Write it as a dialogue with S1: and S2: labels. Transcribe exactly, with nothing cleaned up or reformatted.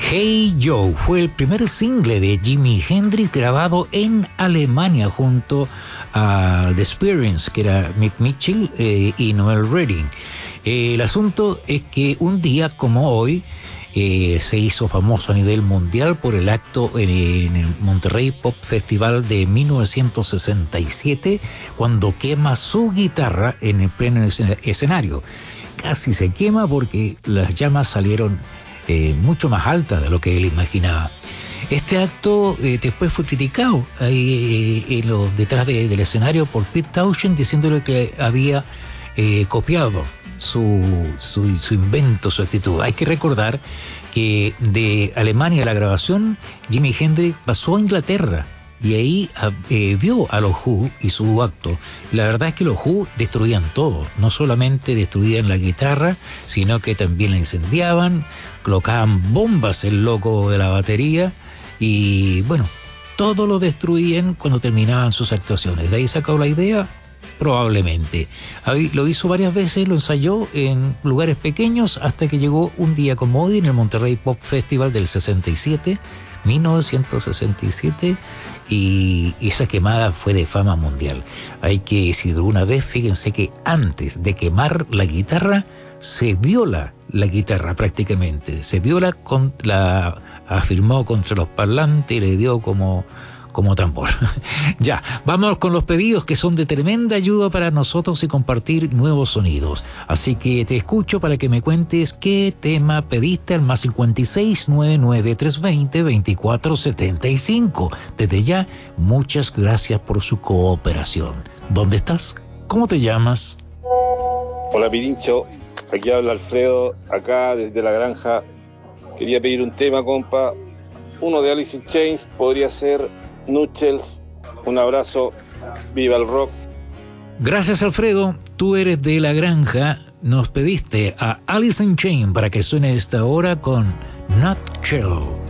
S1: Hey Joe fue el primer single de Jimi Hendrix grabado en Alemania junto a The Experience, que era Mick Mitchell eh, y Noel Redding. Eh, el asunto es que un día como hoy eh, se hizo famoso a nivel mundial por el acto en, en el Monterrey Pop Festival de mil novecientos sesenta y siete, cuando quema su guitarra en el pleno escenario. Casi se quema porque las llamas salieron eh, mucho más altas de lo que él imaginaba. Este acto eh, después fue criticado ahí eh, en lo, detrás de, del escenario por Pete Townshend, diciéndole que había eh, copiado su, su, su invento, su actitud. Hay que recordar que de Alemania la grabación, Jimi Hendrix pasó a Inglaterra y ahí eh, vio a los Who y su acto. La verdad es que los Who destruían todo, no solamente destruían la guitarra, sino que también la incendiaban, colocaban bombas en el loco de la batería y bueno, todo lo destruían cuando terminaban sus actuaciones. ¿De ahí sacó la idea? Probablemente. Ahí lo hizo varias veces, lo ensayó en lugares pequeños hasta que llegó un día como hoy en el Monterrey Pop Festival del sesenta y siete, mil novecientos sesenta y siete, y esa quemada fue de fama mundial. Hay que decir alguna vez, fíjense que antes de quemar la guitarra se viola la guitarra prácticamente, se viola con la afirmó contra los parlantes y le dio como como tambor. Ya, vamos con los pedidos que son de tremenda ayuda para nosotros y compartir nuevos sonidos. Así que te escucho para que me cuentes qué tema pediste al más cincuenta y seis, noventa y nueve, trescientos veinte, veinticuatro setenta y cinco. Desde ya, muchas gracias por su cooperación. ¿Dónde estás? ¿Cómo te llamas?
S2: Hola Pirincho, aquí habla Alfredo, acá desde la granja. Quería pedir un tema, compa. Uno de Alice in Chains, podría ser Nutchells. Un abrazo, viva el rock.
S1: Gracias Alfredo, tú eres de la granja. Nos pediste a Alice in Chains para que suene esta hora con Nutshell.